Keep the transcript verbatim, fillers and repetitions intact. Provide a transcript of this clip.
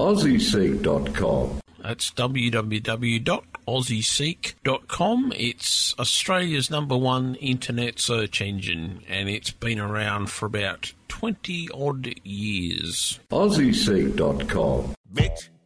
aussie seek dot com. That's w w w dot aussie seek dot com. It's Australia's number one internet search engine, and it's been around for about twenty odd years. aussie seek dot com. Bitch.